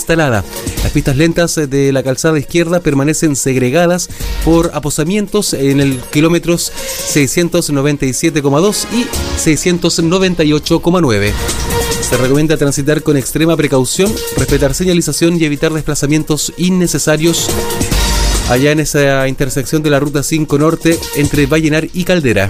instalada. Las pistas lentas de la calzada izquierda permanecen segregadas por aposamientos en el kilómetros 697,2 y 698,9. Se recomienda transitar con extrema precaución, respetar señalización y evitar desplazamientos innecesarios allá en esa intersección de la Ruta 5 Norte entre Vallenar y Caldera.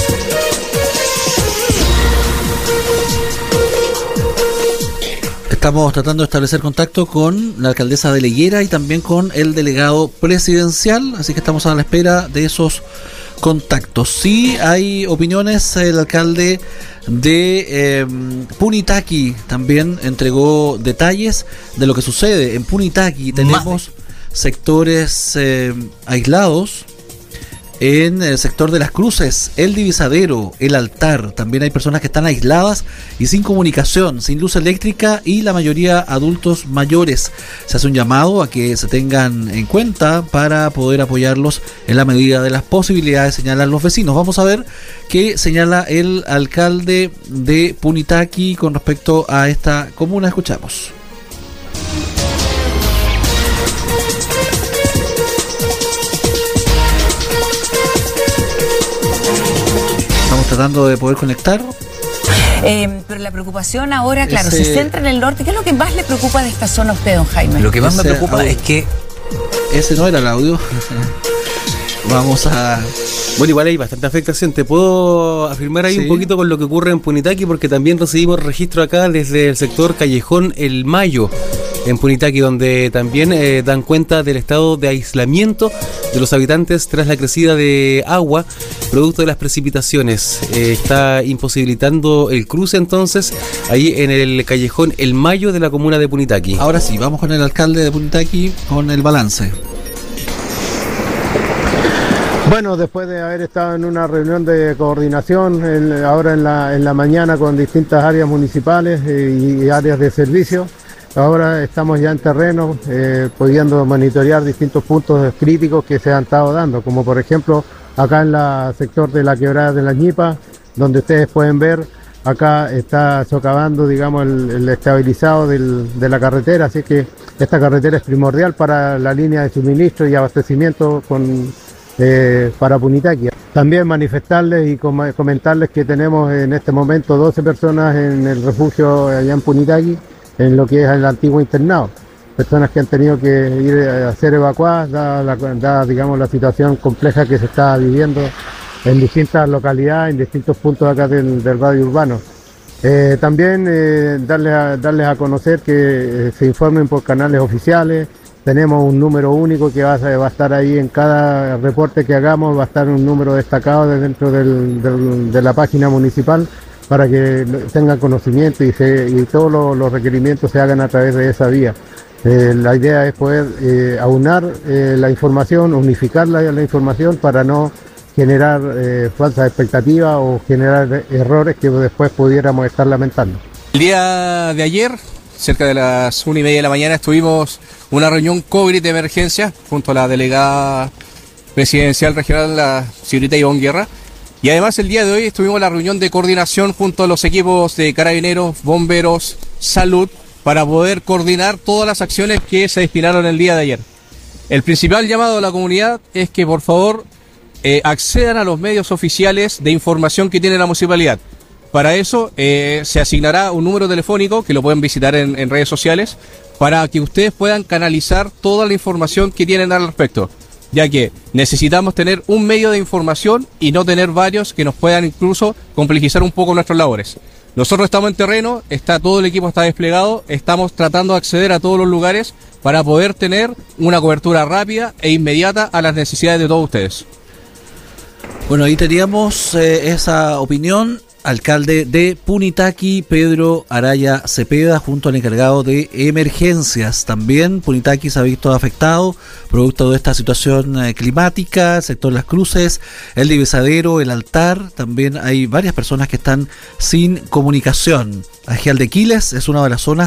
Estamos tratando de establecer contacto con la alcaldesa de Leguera y también con el delegado presidencial, así que estamos a la espera de esos contactos. Sí hay opiniones. El alcalde de Punitaqui también entregó detalles de lo que sucede en Punitaqui. Tenemos sectores aislados en el sector de Las Cruces, el Divisadero, el Altar. También hay personas que están aisladas y sin comunicación, sin luz eléctrica, y la mayoría adultos mayores. Se hace un llamado a que se tengan en cuenta para poder apoyarlos en la medida de las posibilidades, señalan los vecinos. Vamos a ver qué señala el alcalde de Punitaqui con respecto a esta comuna. Escuchamos. Tratando de poder conectar. Pero la preocupación ahora, claro, se centra en el norte. ¿Qué es lo que más le preocupa de esta zona a usted, don Jaime? Lo que más me preocupa es que... Ese no era el audio. Vamos a... Bueno, igual hay bastante afectación. Te puedo afirmar ahí un poquito con lo que ocurre en Punitaqui, porque también recibimos registro acá desde el sector Callejón El Mayo, en Punitaqui, donde también dan cuenta del estado de aislamiento de los habitantes tras la crecida de agua producto de las precipitaciones. Está imposibilitando el cruce entonces ahí en el Callejón El Mayo de la comuna de Punitaqui. Ahora sí, vamos con el alcalde de Punitaqui con el balance. Bueno, después de haber estado en una reunión de coordinación ahora en la mañana con distintas áreas municipales y áreas de servicio, ahora estamos ya en terreno pudiendo monitorear distintos puntos críticos que se han estado dando, como por ejemplo acá en el sector de la quebrada de las Ñipas, donde ustedes pueden ver, acá está socavando, digamos, el estabilizado de la carretera, así que esta carretera es primordial para la línea de suministro y abastecimiento para Punitaqui. También manifestarles y comentarles que tenemos en este momento 12 personas en el refugio allá en Punitaqui, en lo que es el antiguo internado. Personas que han tenido que ir a ser evacuadas, dada digamos, la situación compleja que se está viviendo en distintas localidades, en distintos puntos acá del radio urbano. También darles a conocer que se informen por canales oficiales. Tenemos un número único que va a estar ahí en cada reporte que hagamos, va a estar un número destacado dentro de la página municipal para que tengan conocimiento y todos los requerimientos se hagan a través de esa vía. La idea es poder aunar la información, unificar la información para no generar falsas expectativas o generar errores que después pudiéramos estar lamentando. El día de ayer, cerca de las 1:30 de la mañana, tuvimos una reunión COVID de emergencia junto a la delegada presidencial regional, la señorita Ivonne Guerra. Y además el día de hoy estuvimos en la reunión de coordinación junto a los equipos de carabineros, bomberos, salud, para poder coordinar todas las acciones que se destinaron el día de ayer. El principal llamado a la comunidad es que por favor accedan a los medios oficiales de información que tiene la municipalidad. Para eso se asignará un número telefónico que lo pueden visitar en redes sociales para que ustedes puedan canalizar toda la información que tienen al respecto, ya que necesitamos tener un medio de información y no tener varios que nos puedan incluso complejizar un poco nuestras labores. Nosotros estamos en terreno, todo el equipo está desplegado, estamos tratando de acceder a todos los lugares para poder tener una cobertura rápida e inmediata a las necesidades de todos ustedes. Bueno, ahí teníamos esa opinión. Alcalde de Punitaqui, Pedro Araya Cepeda, junto al encargado de emergencias. También Punitaqui se ha visto afectado producto de esta situación climática, el sector Las Cruces, el Divisadero, el Altar. También hay varias personas que están sin comunicación. Agial de Quiles es una de las zonas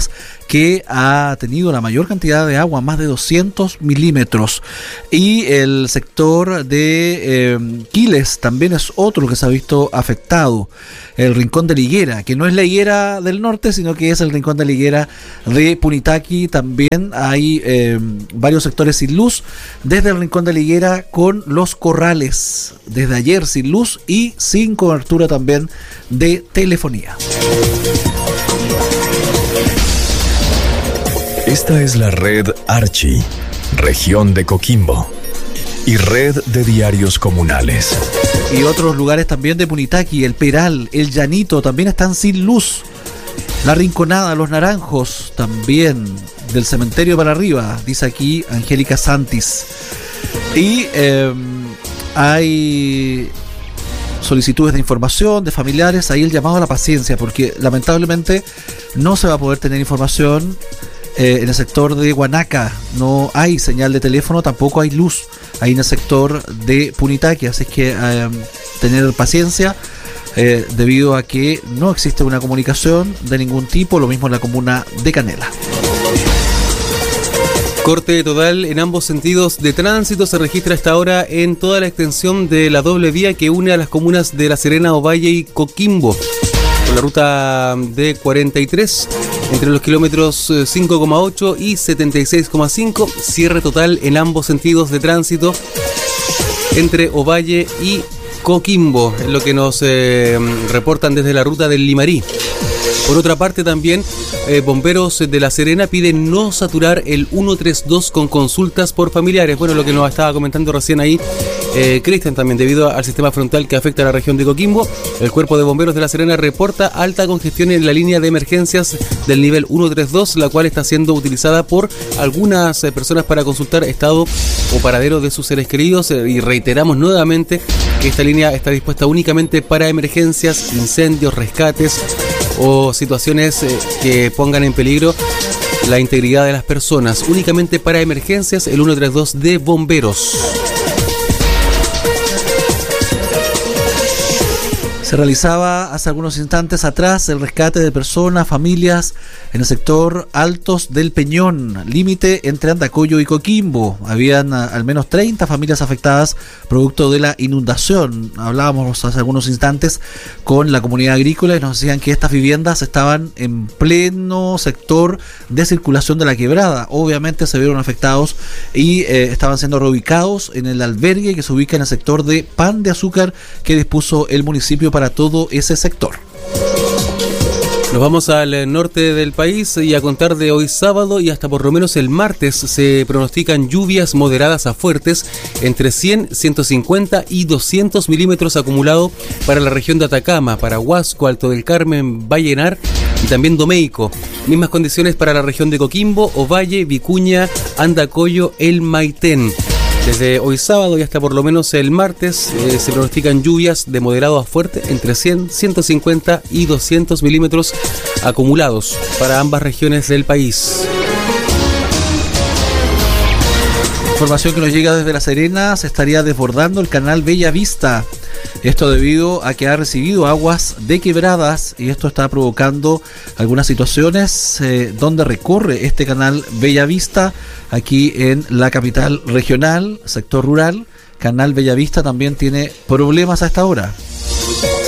que ha tenido la mayor cantidad de agua, más de 200 milímetros. Y el sector de Quiles también es otro que se ha visto afectado. El Rincón de la Higuera, que no es la Higuera del norte, sino que es el Rincón de la Higuera de Punitaqui. También hay varios sectores sin luz, desde el Rincón de la Higuera con Los Corrales, desde ayer sin luz y sin cobertura también de telefonía. Esta es la red Archi, región de Coquimbo, y red de diarios comunales. Y otros lugares también de Punitaqui, el Peral, el Llanito, también están sin luz. La Rinconada, Los Naranjos, también del cementerio para arriba, dice aquí Angélica Santis. Y hay solicitudes de información de familiares, ahí el llamado a la paciencia, porque lamentablemente no se va a poder tener información en el sector de Huanaca. No hay señal de teléfono, tampoco hay luz ahí en el sector de Punitaqui, así que tener paciencia debido a que no existe una comunicación de ningún tipo, lo mismo en la comuna de Canela. Corte total en ambos sentidos de tránsito se registra hasta ahora en toda la extensión de la doble vía que une a las comunas de La Serena, Ovalle y Coquimbo, por la ruta D43, entre los kilómetros 5,8 y 76,5, cierre total en ambos sentidos de tránsito entre Ovalle y Coquimbo, es lo que nos reportan desde la ruta del Limarí. Por otra parte también, bomberos de La Serena piden no saturar el 132 con consultas por familiares. Bueno, lo que nos estaba comentando recién ahí Cristian también, debido al sistema frontal que afecta a la región de Coquimbo, el Cuerpo de Bomberos de La Serena reporta alta congestión en la línea de emergencias del nivel 132, la cual está siendo utilizada por algunas personas para consultar estado o paradero de sus seres queridos, y reiteramos nuevamente que esta línea está dispuesta únicamente para emergencias, incendios, rescates o situaciones que pongan en peligro la integridad de las personas. Únicamente para emergencias, el 132 de bomberos. Se realizaba hace algunos instantes atrás el rescate de personas, familias en el sector Altos del Peñón, límite entre Andacollo y Coquimbo. Habían al menos 30 familias afectadas producto de la inundación. Hablábamos hace algunos instantes con la comunidad agrícola y nos decían que estas viviendas estaban en pleno sector de circulación de la quebrada. Obviamente se vieron afectados y estaban siendo reubicados en el albergue que se ubica en el sector de Pan de Azúcar que dispuso el municipio para todo ese sector. Nos vamos al norte del país y a contar de hoy sábado y hasta por lo menos el martes se pronostican lluvias moderadas a fuertes entre 100, 150 y 200 milímetros acumulado para la región de Atacama, para Huasco, Alto del Carmen, Vallenar y también Domeico. Mismas condiciones para la región de Coquimbo, Ovalle, Vicuña, Andacollo, El Maitén. Desde hoy sábado y hasta por lo menos el martes se pronostican lluvias de moderado a fuerte entre 100, 150 y 200 milímetros acumulados para ambas regiones del país. Información que nos llega desde La Serena: se estaría desbordando el canal Bella Vista. Esto debido a que ha recibido aguas de quebradas y esto está provocando algunas situaciones donde recorre este canal Bella Vista aquí en la capital regional, sector rural. Canal Bella Vista también tiene problemas a esta hora.